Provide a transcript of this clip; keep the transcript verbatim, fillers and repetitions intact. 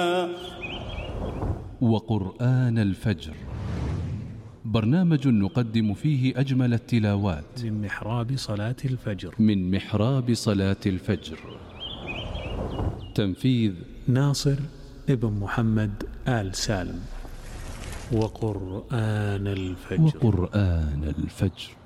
وقرآن الفجر، برنامج نقدم فيه أجمل التلاوات من محراب صلاة الفجر من محراب صلاة الفجر. تنفيذ ناصر ابن محمد آل سالم. وقرآن الفجر وقرآن الفجر